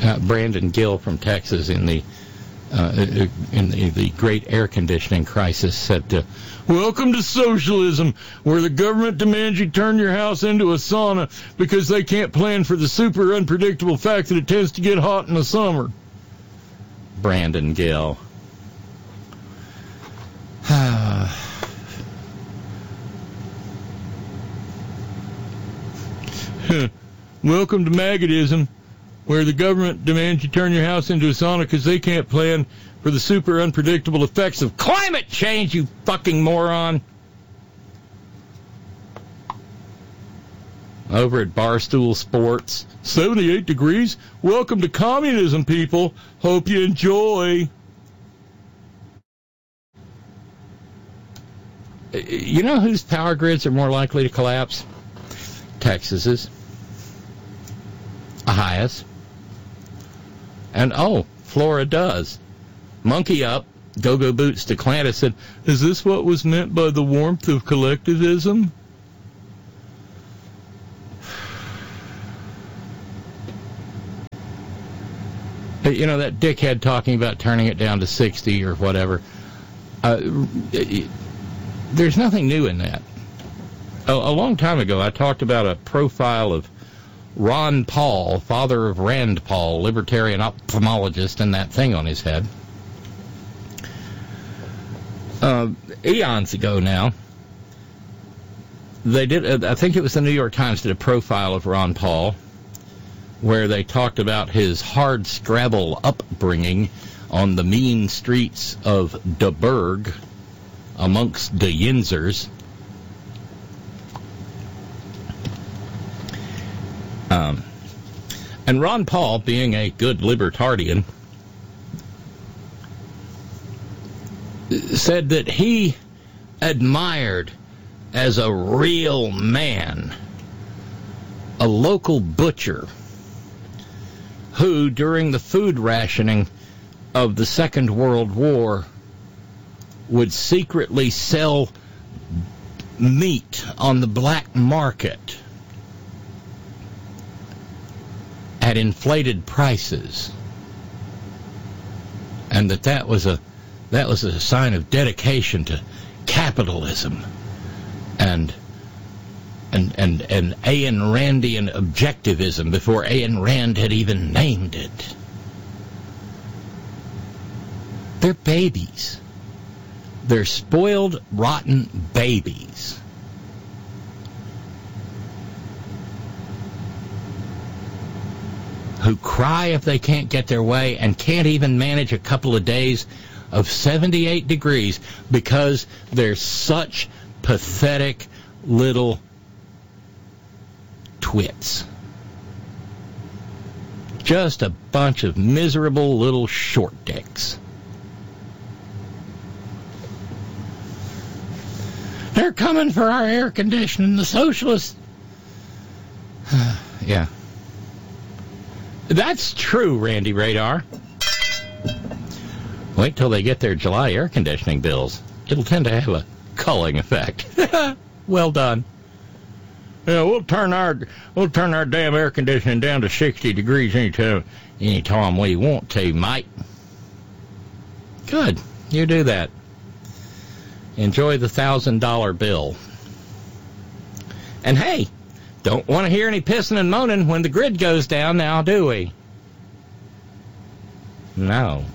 Brandon Gill from Texas in the great air conditioning crisis said, "Welcome to socialism, where the government demands you turn your house into a sauna because they can't plan for the super unpredictable fact that it tends to get hot in the summer." Brandon Gill. Welcome to maggotism, where the government demands you turn your house into a sauna because they can't plan for the super unpredictable effects of climate change, you fucking moron. Over at Barstool Sports, 78 degrees. Welcome to communism, people. Hope you enjoy. You know whose power grids are more likely to collapse? Texas's. Ohio's. And, Florida does. Monkey up, Go-Go Boots to Clantis said, "Is this what was meant by the warmth of collectivism?" You know, that dickhead talking about turning it down to 60 or whatever. There's nothing new in that. A long time ago, I talked about a profile of Ron Paul, father of Rand Paul, libertarian ophthalmologist, and that thing on his head. Eons ago now, they did, I think it was the New York Times did a profile of Ron Paul, where they talked about his hard scrabble upbringing on the mean streets of De Burgh amongst the Yinzers. And Ron Paul, being a good libertarian, said that he admired as a real man a local butcher who, during the food rationing of the Second World War, would secretly sell meat on the black market at inflated prices, and that was a sign of dedication to capitalism and Ayn Randian objectivism before Ayn Rand had even named it. They're babies. They're spoiled, rotten babies. Who cry if they can't get their way and can't even manage a couple of days of 78 degrees because they're such pathetic little twits. Just a bunch of miserable little short dicks. They're coming for our air conditioning, the socialists. Yeah. That's true, Randy Radar. Wait till they get their July air conditioning bills. It'll tend to have a culling effect. Well done. Yeah, we'll turn our damn air conditioning down to 60 degrees anytime we want to, mate. Good. You do that. Enjoy the $1,000 bill. And hey, don't want to hear any pissing and moaning when the grid goes down now, do we? No.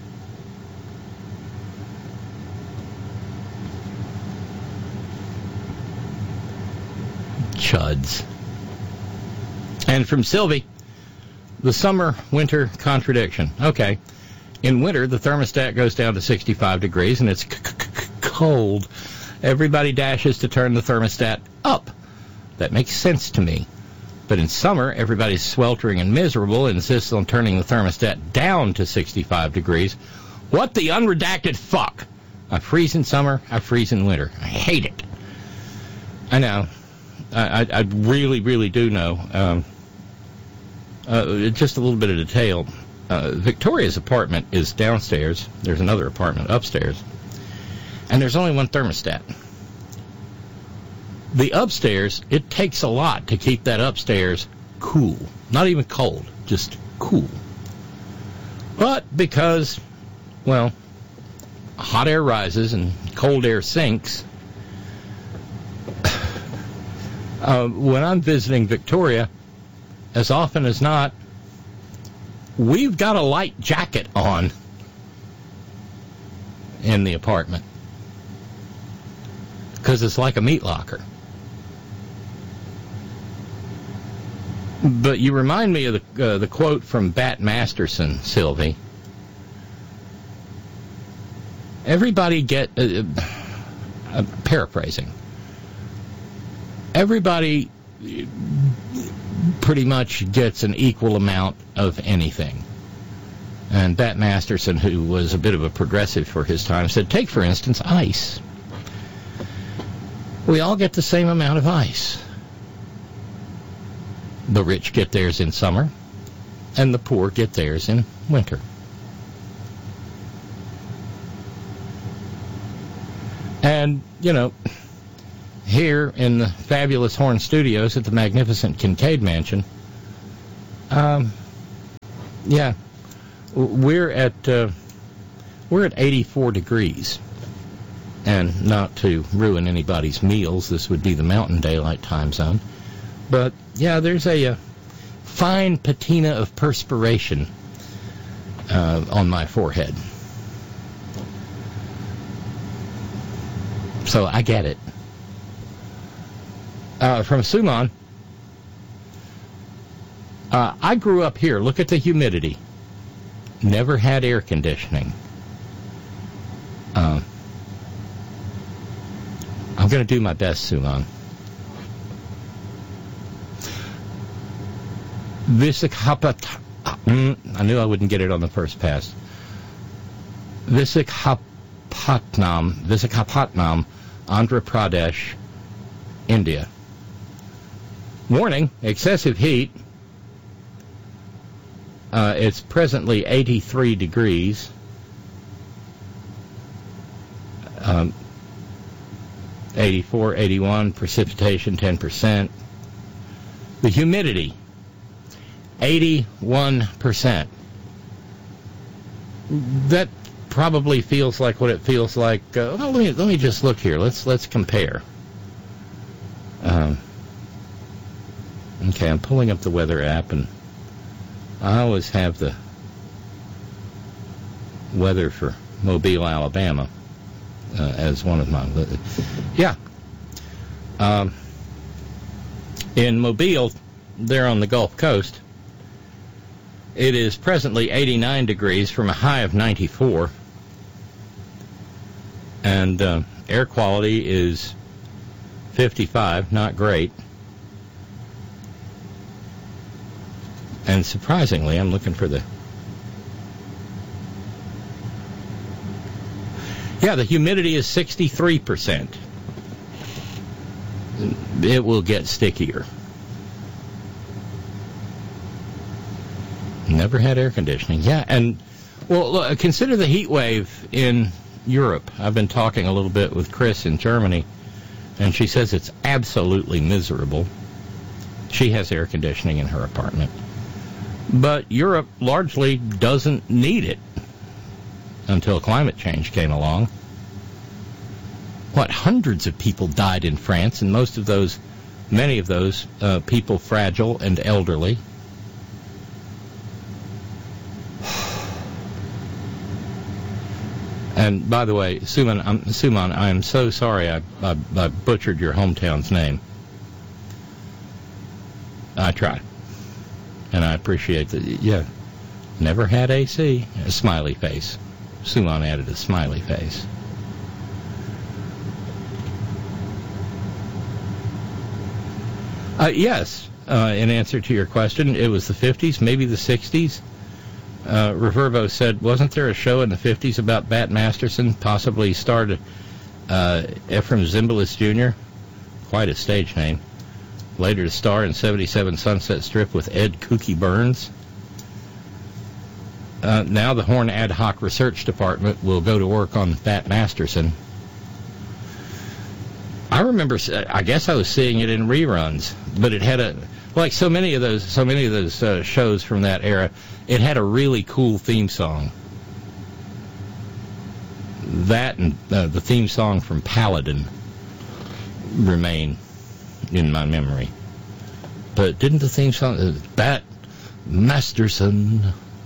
Chuds. And from Sylvie, the summer-winter contradiction. Okay. In winter, the thermostat goes down to 65 degrees, and it's cold. Everybody dashes to turn the thermostat up. That makes sense to me. But in summer, everybody's sweltering and miserable and insists on turning the thermostat down to 65 degrees. What the unredacted fuck? I freeze in summer, I freeze in winter. I hate it. I know. I really, really do know. Just a little bit of detail. Victoria's apartment is downstairs. There's another apartment upstairs. And there's only one thermostat. The upstairs, it takes a lot to keep that upstairs cool. Not even cold, just cool. But because, well, hot air rises and cold air sinks, when I'm visiting Victoria, as often as not, we've got a light jacket on in the apartment because it's like a meat locker. But you remind me of the quote from Bat Masterson, Sylvie. Everybody paraphrasing. Everybody pretty much gets an equal amount of anything. And Bat Masterson, who was a bit of a progressive for his time, said, take, for instance, ice. We all get the same amount of ice. The rich get theirs in summer, and the poor get theirs in winter. And, here in the fabulous Horn Studios at the magnificent Kincaid Mansion, we're at 84 degrees. And not to ruin anybody's meals, this would be the Mountain Daylight Time Zone. But, yeah, there's a fine patina of perspiration on my forehead. So I get it. From Suman, I grew up here. Look at the humidity. Never had air conditioning. I'm going to do my best, Suman. I knew I wouldn't get it on the first pass. Visakhapatnam, Andhra Pradesh, India. Warning, excessive heat. It's presently 83 degrees. 84, 81, precipitation 10%. The humidity, 81%. That probably feels like what it feels like. Let me just look here. Let's compare. Okay, I'm pulling up the weather app, and I always have the weather for Mobile, Alabama, as one of my... Yeah. In Mobile, there on the Gulf Coast, it is presently 89 degrees from a high of 94. And air quality is 55, not great. And surprisingly, I'm looking for the... Yeah, the humidity is 63%. It will get stickier. Never had air conditioning. Yeah, and, well, look, consider the heat wave in Europe. I've been talking a little bit with Chris in Germany, and she says it's absolutely miserable. She has air conditioning in her apartment. But Europe largely doesn't need it until climate change came along. Hundreds of people died in France, and many of those people fragile and elderly. And by the way, Suman, I am so sorry I butchered your hometown's name. I tried. And I appreciate that. Yeah. Never had AC. A smiley face. Suman added a smiley face. Yes. In answer to your question, it was the 50s, maybe the 60s. Reverbo said, wasn't there a show in the 50s about Bat Masterson? Possibly starred Ephraim Zimbalist Jr., quite a stage name. Later to star in 77 Sunset Strip with Ed Kooky Burns. Now the Horn Ad Hoc Research Department will go to work on Bat Masterson. I remember, I guess I was seeing it in reruns, but it had Like so many of those shows from that era, it had a really cool theme song. That and the theme song from Paladin remain in my memory. But didn't the theme song, Bat Masterson?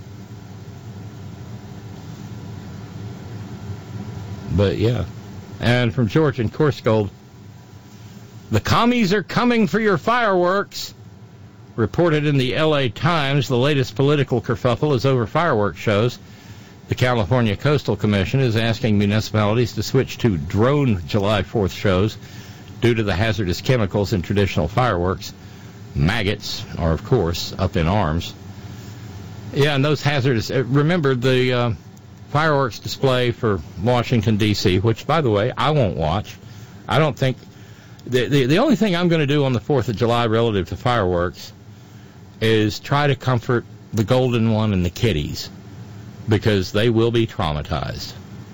But yeah. And from George and Korskold, the commies are coming for your fireworks. Reported in the L.A. Times, the latest political kerfuffle is over fireworks shows. The California Coastal Commission is asking municipalities to switch to drone July 4th shows due to the hazardous chemicals in traditional fireworks. Maggots are, of course, up in arms. Yeah, and those hazardous... remember the fireworks display for Washington, D.C., which, by the way, I won't watch. I don't think... The only thing I'm going to do on the 4th of July relative to fireworks is try to comfort the Golden One and the kiddies, because they will be traumatized.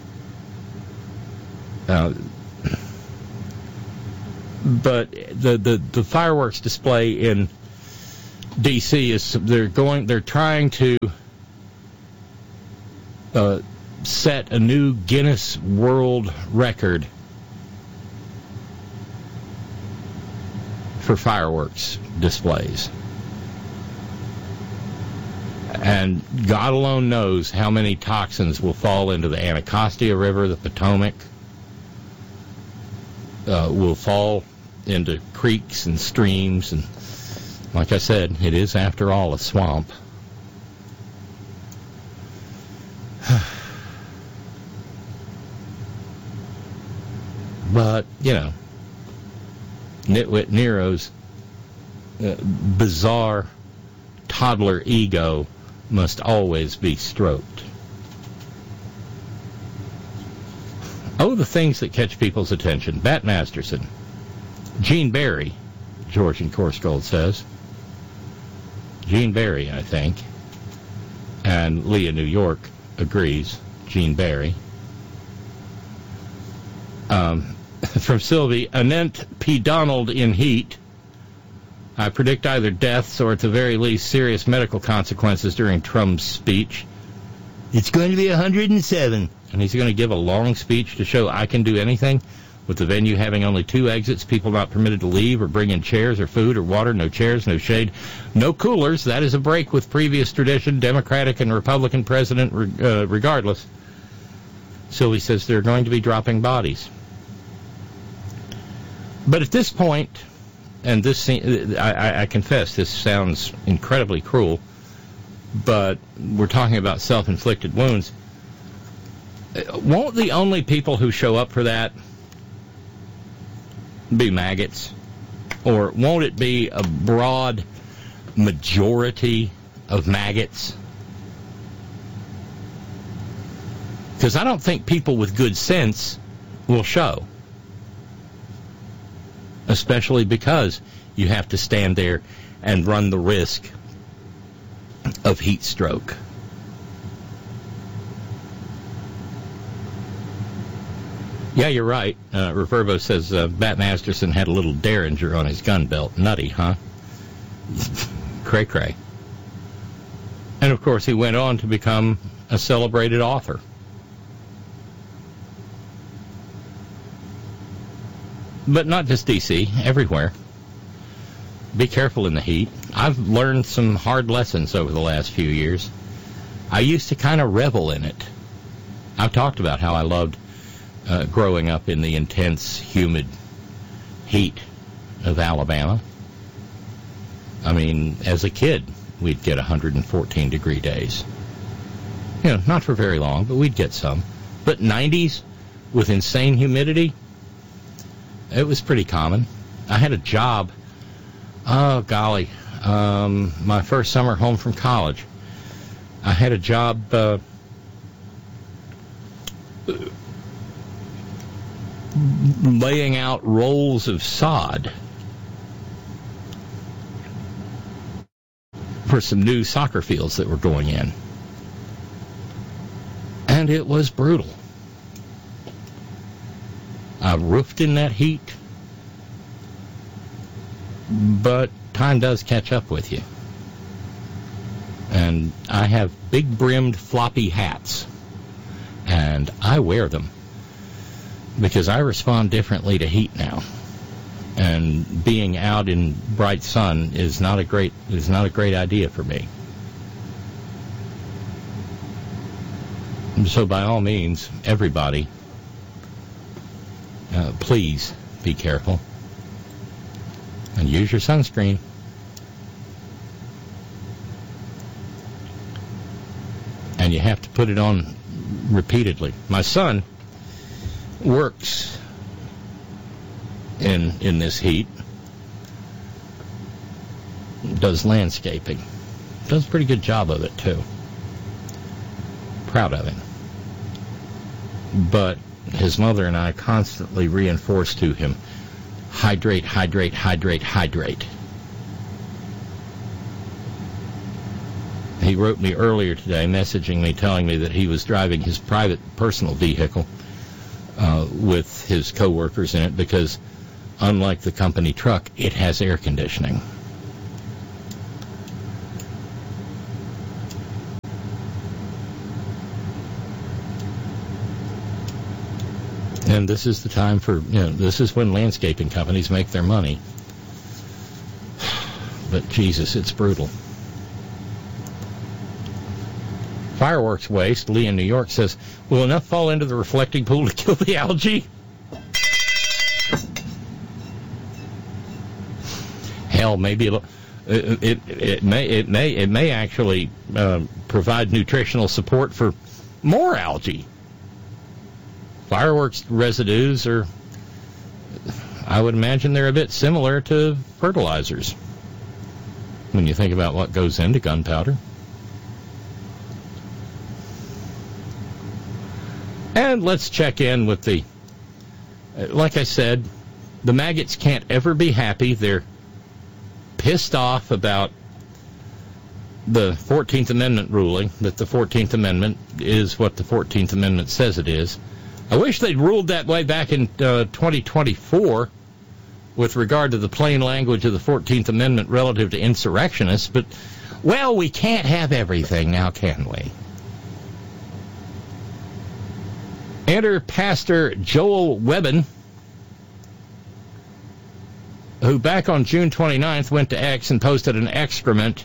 But the fireworks display in D.C. is they're trying to set a new Guinness World Record for fireworks displays. And God alone knows how many toxins will fall into the Anacostia River, the Potomac, will fall into creeks and streams. And like I said, it is, after all, a swamp. But, Nitwit Nero's bizarre toddler ego must always be stroked. Oh, the things that catch people's attention. Bat Masterson. Gene Barry, George and Korskold says. Gene Barry, I think. And Leah New York agrees. Gene Barry. From Sylvie, Annette P. Donald in heat. I predict either deaths or, at the very least, serious medical consequences during Trump's speech. It's going to be 107. And he's going to give a long speech to show I can do anything, with the venue having only 2 exits, people not permitted to leave or bring in chairs or food or water, no chairs, no shade, no coolers. That is a break with previous tradition, Democratic and Republican president regardless. Sylvie says they're going to be dropping bodies. But at this point... And this, I confess, this sounds incredibly cruel, but we're talking about self-inflicted wounds. Won't the only people who show up for that be maggots? Or won't it be a broad majority of maggots? Because I don't think people with good sense will show. Especially because you have to stand there and run the risk of heat stroke. Yeah, you're right. Reverbo says Bat Masterson had a little Derringer on his gun belt. Nutty, huh? Cray-cray. And, of course, he went on to become a celebrated author. But not just D.C., everywhere. Be careful in the heat. I've learned some hard lessons over the last few years. I used to kind of revel in it. I've talked about how I loved growing up in the intense, humid heat of Alabama. I mean, as a kid, we'd get 114-degree days. Not for very long, but we'd get some. But 90s with insane humidity... It was pretty common. I had a job, my first summer home from college. I had a job laying out rolls of sod for some new soccer fields that were going in. And it was brutal. I roofed in that heat, but time does catch up with you. And I have big-brimmed floppy hats, and I wear them because I respond differently to heat now. And being out in bright sun is not a great idea for me. So by all means, everybody, please be careful and use your sunscreen. And you have to put it on repeatedly. My son works in this heat, does landscaping, does a pretty good job of it too. Proud of him. But his mother and I constantly reinforce to him, hydrate, hydrate, hydrate, hydrate. He wrote me earlier today, messaging me, telling me that he was driving his private personal vehicle with his coworkers in it because, unlike the company truck, it has air conditioning. And this is the time for, this is when landscaping companies make their money. But Jesus, it's brutal. Fireworks waste, Lee in New York says, will enough fall into the reflecting pool to kill the algae? Hell, maybe it may actually provide nutritional support for more algae. Fireworks residues are, I would imagine they're a bit similar to fertilizers when you think about what goes into gunpowder. And let's check in with like I said, the maggots can't ever be happy. They're pissed off about the 14th Amendment ruling, that the 14th Amendment is what the 14th Amendment says it is. I wish they'd ruled that way back in 2024 with regard to the plain language of the 14th Amendment relative to insurrectionists, but, well, we can't have everything now, can we? Enter Pastor Joel Webbin, who back on June 29th went to X and posted an excrement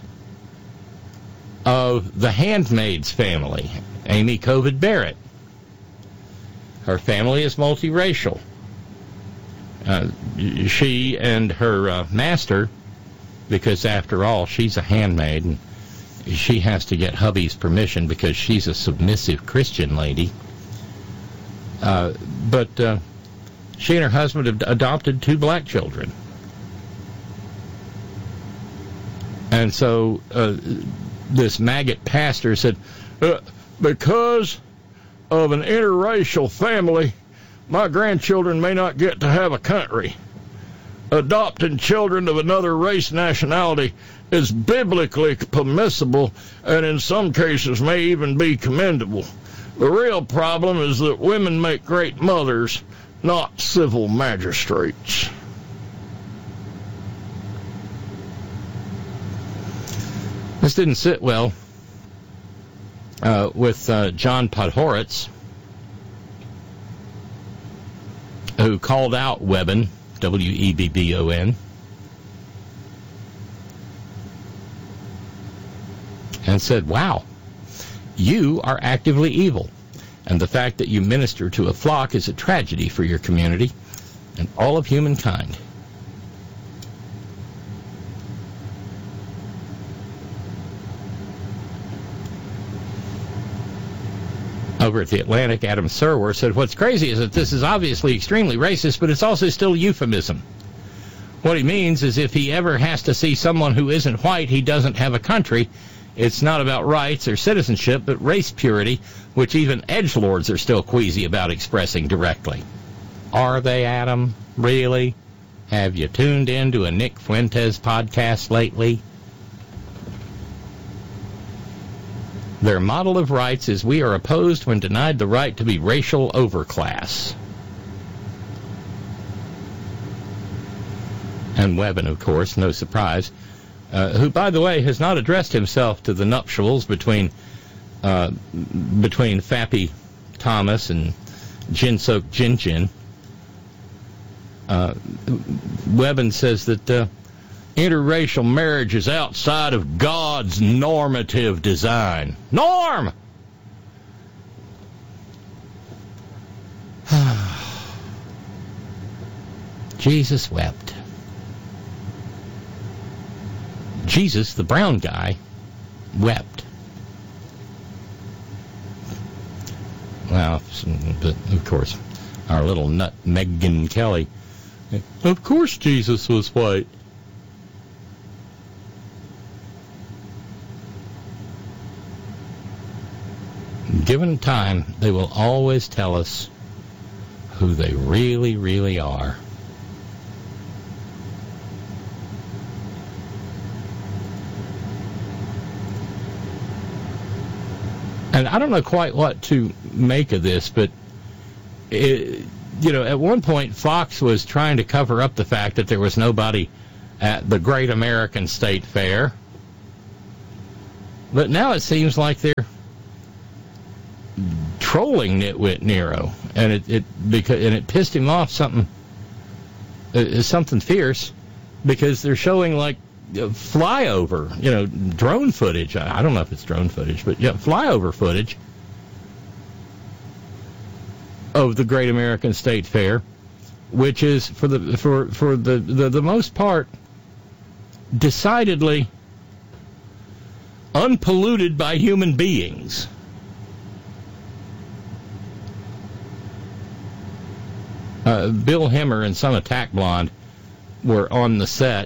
of the Handmaid's family, Amy Covid Barrett. Her family is multiracial. She and her master, because after all, she's a handmaid, and she has to get hubby's permission because she's a submissive Christian lady. But she and her husband have adopted 2 black children. And so this maggot pastor said, because of an interracial family, my grandchildren may not get to have a country. Adopting children of another race nationality is biblically permissible and in some cases may even be commendable. The real problem is that women make great mothers, not civil magistrates. This didn't sit well with John Podhoretz, who called out Webbin, W-E-B-B-O-N, and said, wow, you are actively evil, and the fact that you minister to a flock is a tragedy for your community and all of humankind. Over at the Atlantic, Adam Serwer said, what's crazy is that this is obviously extremely racist, but it's also still euphemism. What he means is if he ever has to see someone who isn't white, he doesn't have a country. It's not about rights or citizenship, but race purity, which even edgelords are still queasy about expressing directly. Are they, Adam? Really? Have you tuned in to a Nick Fuentes podcast lately? Their model of rights is we are opposed when denied the right to be racial overclass. And Webbin, of course, no surprise, who, by the way, has not addressed himself to the nuptials between Fappy Thomas and Jinsok Jinjin. Webben says that interracial marriage is outside of God's normative design. Norm! Jesus wept. Jesus, the brown guy, wept. Well, but of course, our little nut Megyn Kelly. Of course Jesus was white. Given time, they will always tell us who they really, really are. And I don't know quite what to make of this, but, at one point Fox was trying to cover up the fact that there was nobody at the Great American State Fair. But now it seems like they're trolling Nitwit Nero, and it pissed him off something fierce, because they're showing like flyover, drone footage. I don't know if it's drone footage, but flyover footage of the Great American State Fair, which is for the most part decidedly unpolluted by human beings. Bill Hemmer and some Attack Blonde were on the set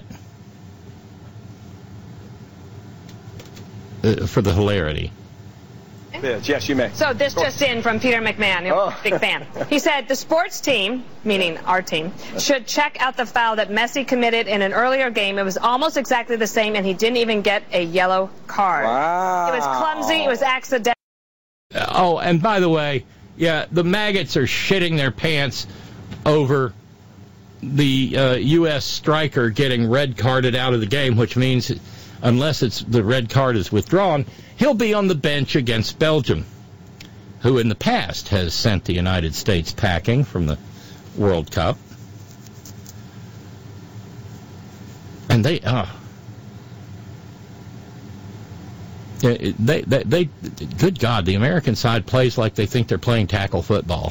for the hilarity. Yes, you may. So this just in from Peter McMahon, big fan. He said the sports team, meaning our team, should check out the foul that Messi committed in an earlier game. It was almost exactly the same, and he didn't even get a yellow card. Wow. It was clumsy. It was accidental. Oh, and by the way, the maggots are shitting their pants over the U.S. striker getting red carded out of the game, which means unless the red card is withdrawn, he'll be on the bench against Belgium, who in the past has sent the United States packing from the World Cup. And they good God, the American side plays like they think they're playing tackle football.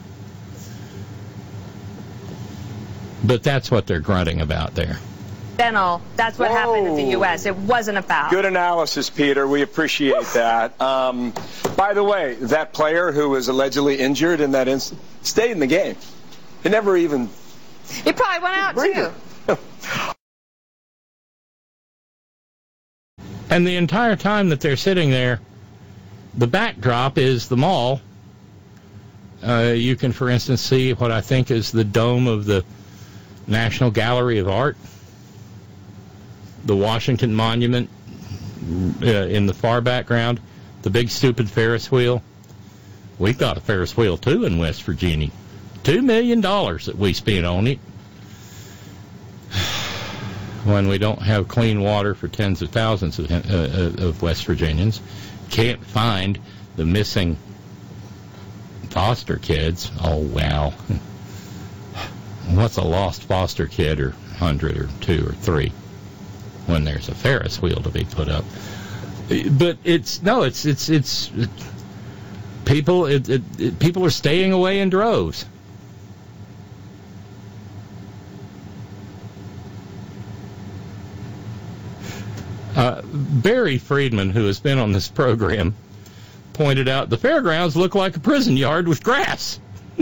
But that's what they're grunting about there. That's what happened in the U.S. It wasn't a foul. Good analysis, Peter. We appreciate that. By the way, that player who was allegedly injured in that incident stayed in the game. He never even... He probably went out, too. And the entire time that they're sitting there, the backdrop is the mall. You can, for instance, see what I think is the dome of the National Gallery of Art, the Washington Monument in the far background, the big stupid Ferris wheel. We've got a Ferris wheel, too, in West Virginia. $2 million that we spent on it when we don't have clean water for tens of thousands of West Virginians. Can't find the missing foster kids. Oh, wow. What's a lost foster kid, or 100 or 2 or 3, when there's a Ferris wheel to be put up? But it's people are staying away in droves. Barry Friedman, who has been on this program, pointed out the fairgrounds look like a prison yard with grass.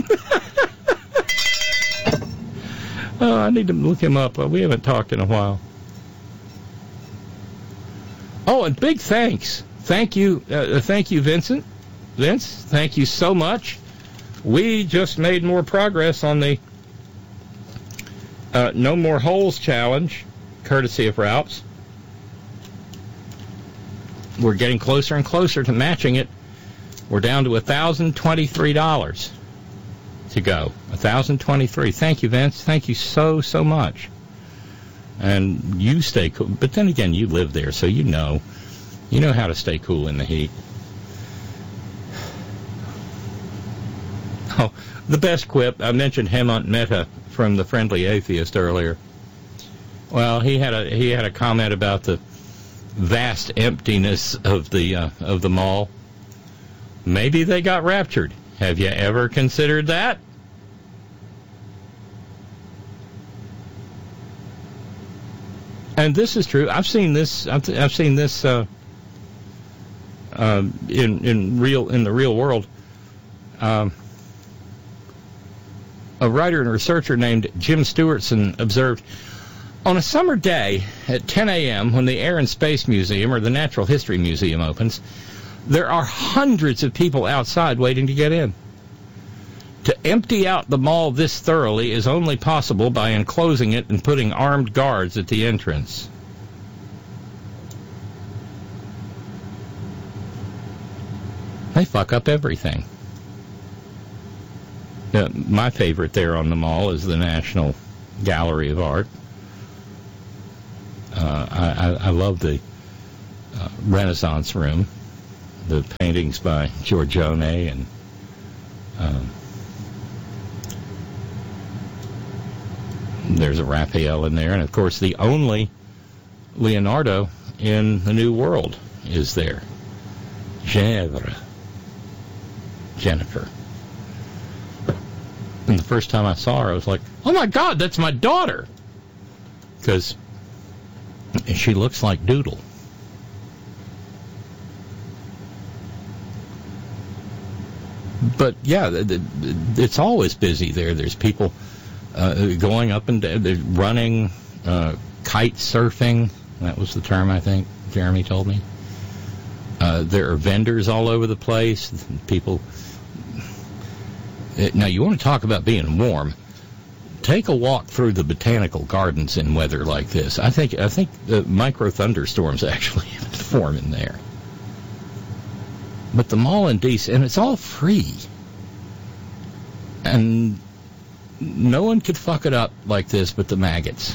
I need to look him up. We haven't talked in a while. Oh, and big thanks. Thank you, Vincent. Vince, thank you so much. We just made more progress on the No More Holes challenge, courtesy of Ralph's. We're getting closer and closer to matching it. We're down to $1,023 to go. $1,023. Thank you, Vince. Thank you so much. And you stay cool. But then again, you live there, so you know how to stay cool in the heat. Oh, the best quip, I mentioned Hemant Mehta from The Friendly Atheist earlier. Well, he had a comment about the vast emptiness of the mall. Maybe they got raptured. Have you ever considered that? And this is true. I've seen this. I've seen this in the real world. A writer and researcher named Jim Stewartson observed, on a summer day at 10 a.m. when the Air and Space Museum or the Natural History Museum opens, there are hundreds of people outside waiting to get in. To empty out the mall this thoroughly is only possible by enclosing it and putting armed guards at the entrance. They fuck up everything. My favorite there on the mall is the National Gallery of Art. I love the Renaissance Room, the paintings by Giorgione and there's a Raphael in there, and of course the only Leonardo in the New World is there. Jennifer. And the first time I saw her, I was like, oh my God, that's my daughter! Because she looks like Doodle. But yeah, it's always busy there. There's people going up and down, running, kite surfing. That was the term, I think, Jeremy told me. There are vendors all over the place. People. Now, you want to talk about being warm. Take a walk through the botanical gardens in weather like this. I think the micro thunderstorms actually form in there. But the mall in D.C., and it's all free. And no one could fuck it up like this but the maggots.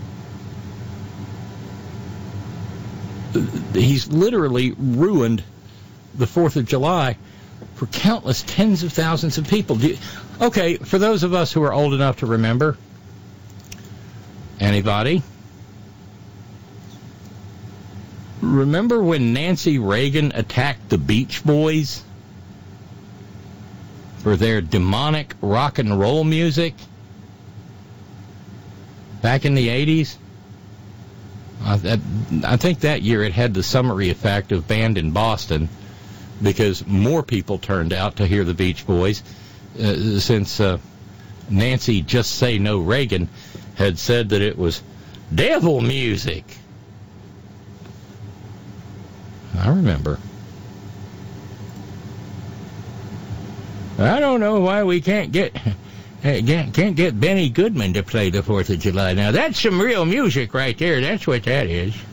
He's literally ruined the 4th of July for countless tens of thousands of people. Okay, for those of us who are old enough to remember, anybody? Remember when Nancy Reagan attacked the Beach Boys for their demonic rock and roll music back in the 80s? I think that year it had the summary effect of Banned in Boston, because more people turned out to hear the Beach Boys since Nancy Just Say No Reagan had said that it was devil music. I remember. I don't know why we can't get Benny Goodman to play the 4th of July. Now, that's some real music right there. That's what that is.